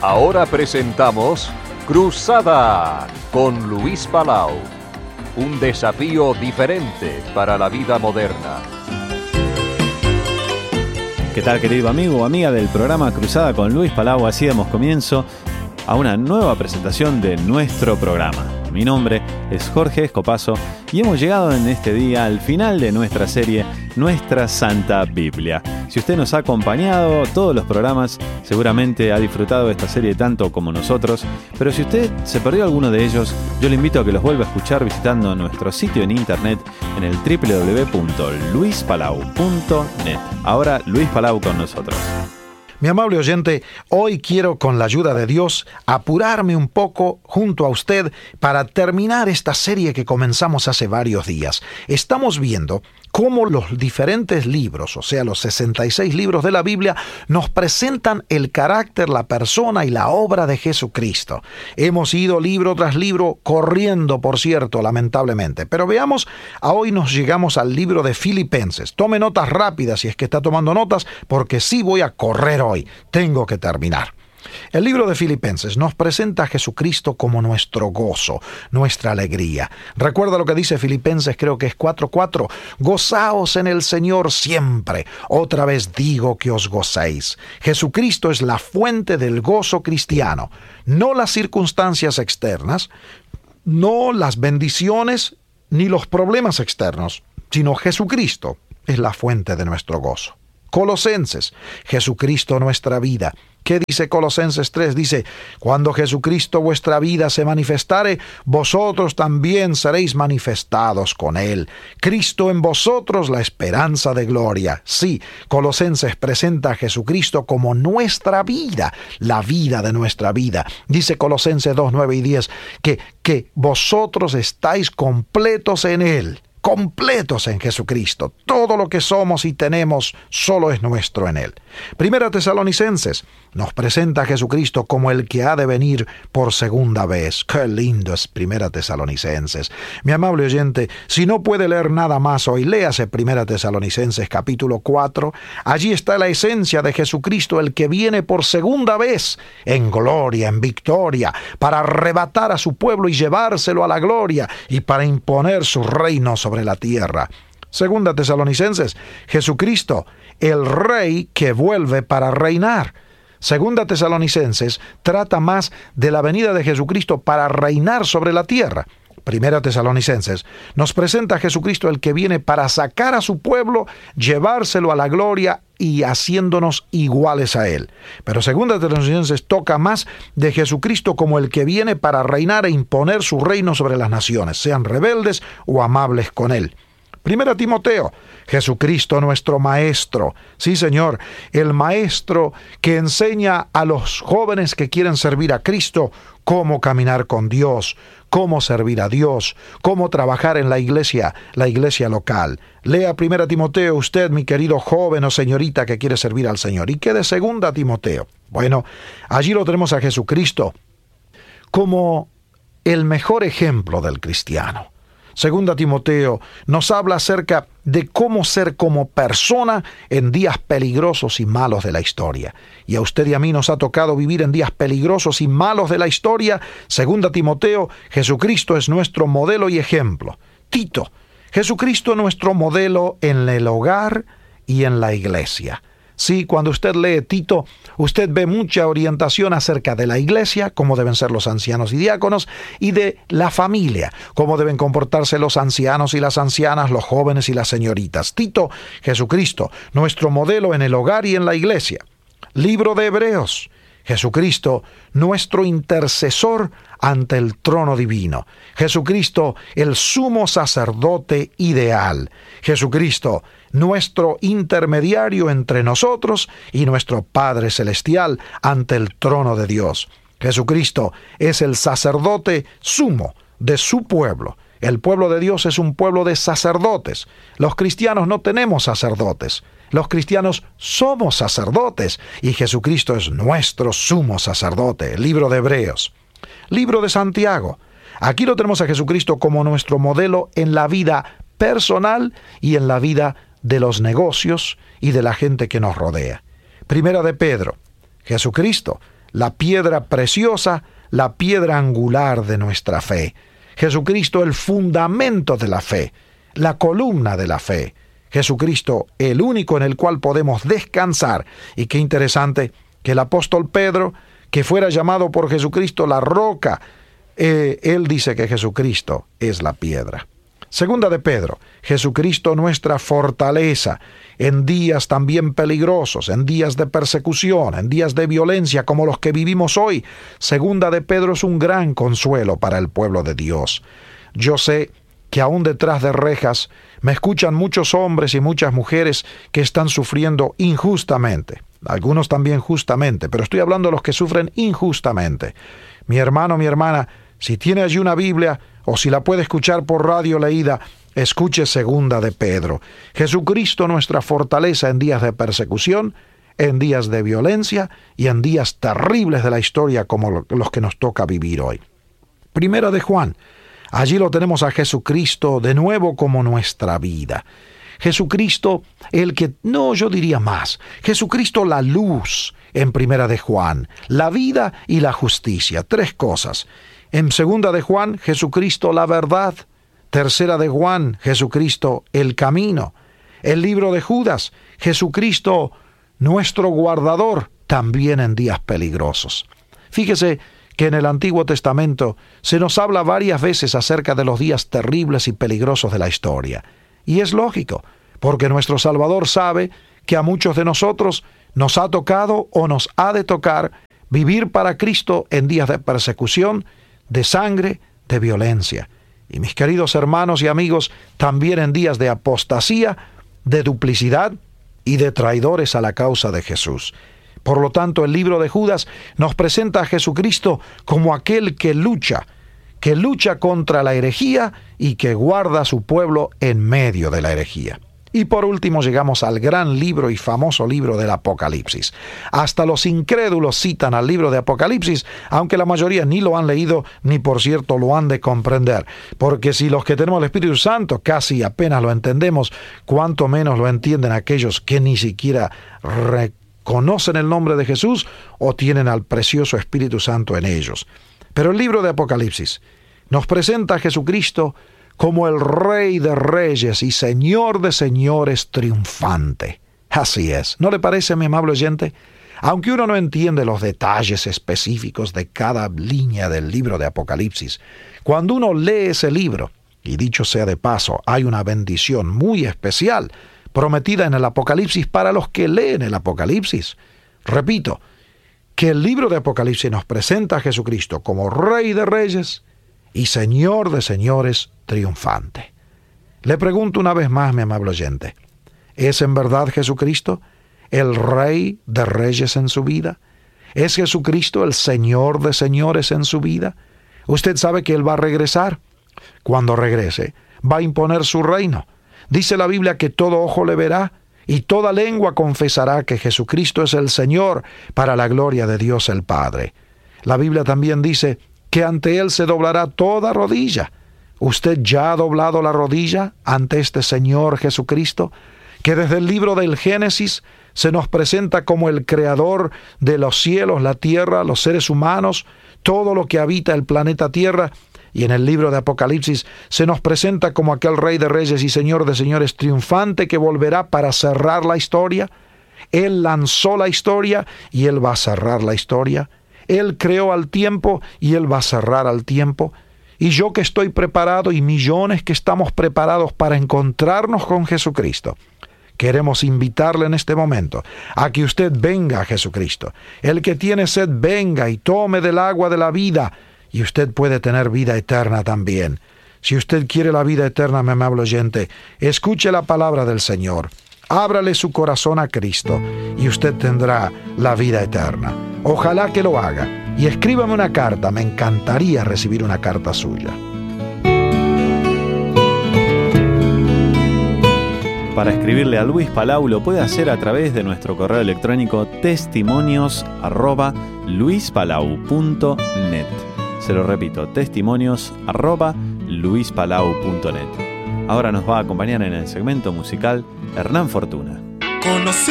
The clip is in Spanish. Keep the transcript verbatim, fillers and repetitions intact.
Ahora presentamos Cruzada con Luis Palau. Un desafío diferente para la vida moderna. ¿Qué tal, querido amigo o amiga del programa Cruzada con Luis Palau? Así damos comienzo a una nueva presentación de nuestro programa. Mi nombre es Jorge Escopazo y hemos llegado en este día al final de nuestra serie Nuestra Santa Biblia. Si usted nos ha acompañado todos los programas, seguramente ha disfrutado de esta serie tanto como nosotros, pero si usted se perdió alguno de ellos, yo le invito a que los vuelva a escuchar visitando nuestro sitio en internet en el doble u doble u doble u punto luis palau punto net. Ahora Luis Palau con nosotros. Mi amable oyente, hoy quiero, con la ayuda de Dios, apurarme un poco junto a usted para terminar esta serie que comenzamos hace varios días. Estamos viendo cómo los diferentes libros, o sea, los sesenta y seis libros de la Biblia, nos presentan el carácter, la persona y la obra de Jesucristo. Hemos ido libro tras libro, corriendo, por cierto, lamentablemente. Pero veamos, a hoy nos llegamos al libro de Filipenses. Tome notas rápidas si es que está tomando notas, porque sí voy a correr hoy. Tengo que terminar. El libro de Filipenses nos presenta a Jesucristo como nuestro gozo, nuestra alegría. Recuerda lo que dice Filipenses, creo que es cuatro cuatro. Gozaos en el Señor siempre. Otra vez digo que os gocéis. Jesucristo es la fuente del gozo cristiano. No las circunstancias externas, no las bendiciones ni los problemas externos, sino Jesucristo es la fuente de nuestro gozo. Colosenses, Jesucristo nuestra vida. ¿Qué dice Colosenses tres? Dice, cuando Jesucristo vuestra vida se manifestare, vosotros también seréis manifestados con Él. Cristo en vosotros la esperanza de gloria. Sí, Colosenses presenta a Jesucristo como nuestra vida, la vida de nuestra vida. Dice Colosenses dos, nueve y diez, que, que vosotros estáis completos en Él. Completos en Jesucristo. Todo lo que somos y tenemos solo es nuestro en Él. Primera Tesalonicenses nos presenta a Jesucristo como el que ha de venir por segunda vez. ¡Qué lindo es Primera Tesalonicenses! Mi amable oyente, si no puede leer nada más hoy, léase Primera Tesalonicenses capítulo cuatro. Allí está la esencia de Jesucristo, el que viene por segunda vez, en gloria, en victoria, para arrebatar a su pueblo y llevárselo a la gloria, y para imponer su reino sobre la tierra. Segunda Tesalonicenses, Jesucristo, el Rey que vuelve para reinar. Segunda Tesalonicenses trata más de la venida de Jesucristo para reinar sobre la tierra. Primera Tesalonicenses nos presenta a Jesucristo el que viene para sacar a su pueblo, llevárselo a la gloria y haciéndonos iguales a Él. Pero Segunda Tesalonicenses toca más de Jesucristo como el que viene para reinar e imponer su reino sobre las naciones, sean rebeldes o amables con Él. Primera Timoteo, Jesucristo nuestro Maestro. Sí, Señor, el Maestro que enseña a los jóvenes que quieren servir a Cristo cómo caminar con Dios, cómo servir a Dios, cómo trabajar en la iglesia, la iglesia local. Lea Primera Timoteo usted, mi querido joven o señorita que quiere servir al Señor. ¿Y qué de Segunda Timoteo? Bueno, allí lo tenemos a Jesucristo como el mejor ejemplo del cristiano. Segunda Timoteo nos habla acerca de cómo ser como persona en días peligrosos y malos de la historia. Y a usted y a mí nos ha tocado vivir en días peligrosos y malos de la historia. Segunda Timoteo, Jesucristo es nuestro modelo y ejemplo. Tito, Jesucristo es nuestro modelo en el hogar y en la iglesia. Sí, cuando usted lee Tito, usted ve mucha orientación acerca de la iglesia, cómo deben ser los ancianos y diáconos, y de la familia, cómo deben comportarse los ancianos y las ancianas, los jóvenes y las señoritas. Tito, Jesucristo, nuestro modelo en el hogar y en la iglesia. Libro de Hebreos, Jesucristo, nuestro intercesor ante el trono divino. Jesucristo, el sumo sacerdote ideal. Jesucristo, nuestro intermediario entre nosotros y nuestro Padre Celestial ante el trono de Dios. Jesucristo es el sacerdote sumo de su pueblo. El pueblo de Dios es un pueblo de sacerdotes. Los cristianos no tenemos sacerdotes. Los cristianos somos sacerdotes y Jesucristo es nuestro sumo sacerdote. El libro de Hebreos. Libro de Santiago. Aquí lo tenemos a Jesucristo como nuestro modelo en la vida personal y en la vida de los negocios y de la gente que nos rodea. Primera de Pedro. Jesucristo, la piedra preciosa, la piedra angular de nuestra fe. Jesucristo, el fundamento de la fe, la columna de la fe. Jesucristo, el único en el cual podemos descansar. Y qué interesante que el apóstol Pedro, que fuera llamado por Jesucristo la roca, eh, él dice que Jesucristo es la piedra. Segunda de Pedro, Jesucristo nuestra fortaleza en días también peligrosos, en días de persecución, en días de violencia como los que vivimos hoy. Segunda de Pedro es un gran consuelo para el pueblo de Dios. Yo sé que aún detrás de rejas me escuchan muchos hombres y muchas mujeres que están sufriendo injustamente. Algunos también justamente, pero estoy hablando de los que sufren injustamente. Mi hermano, mi hermana, si tiene allí una Biblia o si la puede escuchar por radio leída, escuche Segunda de Pedro. Jesucristo nuestra fortaleza en días de persecución, en días de violencia y en días terribles de la historia como los que nos toca vivir hoy. Primera de Juan, allí lo tenemos a Jesucristo de nuevo como nuestra vida. Jesucristo, el que, no, yo diría más, Jesucristo la luz en Primera de Juan, la vida y la justicia, tres cosas. En Segunda de Juan, Jesucristo la verdad. Tercera de Juan, Jesucristo el camino. El libro de Judas, Jesucristo nuestro guardador, también en días peligrosos. Fíjese que en el Antiguo Testamento se nos habla varias veces acerca de los días terribles y peligrosos de la historia. Y es lógico, porque nuestro Salvador sabe que a muchos de nosotros nos ha tocado o nos ha de tocar vivir para Cristo en días de persecución, de sangre, de violencia. Y mis queridos hermanos y amigos, también en días de apostasía, de duplicidad y de traidores a la causa de Jesús. Por lo tanto, el libro de Judas nos presenta a Jesucristo como aquel que lucha, que lucha contra la herejía y que guarda a su pueblo en medio de la herejía. Y por último llegamos al gran libro y famoso libro del Apocalipsis. Hasta los incrédulos citan al libro de Apocalipsis, aunque la mayoría ni lo han leído ni por cierto lo han de comprender. Porque si los que tenemos el Espíritu Santo casi apenas lo entendemos, cuánto menos lo entienden aquellos que ni siquiera reconocen el nombre de Jesús o tienen al precioso Espíritu Santo en ellos. Pero el libro de Apocalipsis nos presenta a Jesucristo como el Rey de Reyes y Señor de Señores triunfante. Así es, ¿no le parece, mi amable oyente? Aunque uno no entiende los detalles específicos de cada línea del libro de Apocalipsis, cuando uno lee ese libro, y dicho sea de paso, hay una bendición muy especial prometida en el Apocalipsis para los que leen el Apocalipsis. Repito, que el libro de Apocalipsis nos presenta a Jesucristo como Rey de Reyes y Señor de Señores triunfante. Le pregunto una vez más, mi amable oyente, ¿es en verdad Jesucristo el Rey de Reyes en su vida? ¿Es Jesucristo el Señor de Señores en su vida? Usted sabe que Él va a regresar. Cuando regrese, va a imponer su reino. Dice la Biblia que todo ojo le verá y toda lengua confesará que Jesucristo es el Señor para la gloria de Dios el Padre. La Biblia también dice que ante Él se doblará toda rodilla. ¿Usted ya ha doblado la rodilla ante este Señor Jesucristo, que desde el libro del Génesis se nos presenta como el creador de los cielos, la tierra, los seres humanos, todo lo que habita el planeta Tierra? Y en el libro de Apocalipsis se nos presenta como aquel Rey de Reyes y Señor de Señores triunfante que volverá para cerrar la historia. Él lanzó la historia y Él va a cerrar la historia. Él creó al tiempo y Él va a cerrar al tiempo. Y yo que estoy preparado y millones que estamos preparados para encontrarnos con Jesucristo, queremos invitarle en este momento a que usted venga a Jesucristo. El que tiene sed, venga y tome del agua de la vida, y usted puede tener vida eterna también. Si usted quiere la vida eterna, mi amable oyente, escuche la palabra del Señor. Ábrale su corazón a Cristo y usted tendrá la vida eterna. Ojalá que lo haga. Y escríbame una carta, me encantaría recibir una carta suya. Para escribirle a Luis Palau lo puede hacer a través de nuestro correo electrónico testimonios arroba luispalau punto net. Se lo repito, testimonios arroba luispalau punto net. Ahora nos va a acompañar en el segmento musical Hernán Fortuna. Conocí